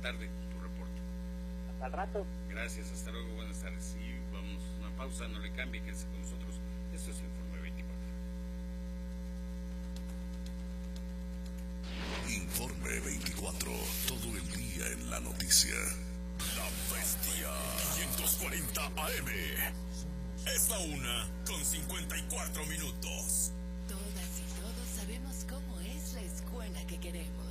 tarde tu reporte. Hasta el rato. Gracias, hasta luego, buenas tardes. Y vamos a una pausa, no le cambie, quédese con nosotros. Esto es Informe 24. Informe 24, todo el día en la noticia. La Bestia 540 AM. Es la 1:54. Todas y todos sabemos cómo es la escuela que queremos.